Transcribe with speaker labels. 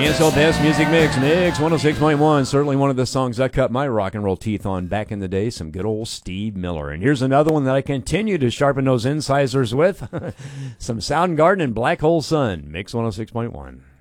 Speaker 1: KSL Best Music Mix, Mix 106.1. Certainly one of the songs I cut my rock and roll teeth on back in the day, some good old Steve Miller. And here's another one that I continue to sharpen those incisors with, some Soundgarden and Black Hole Sun, Mix 106.1.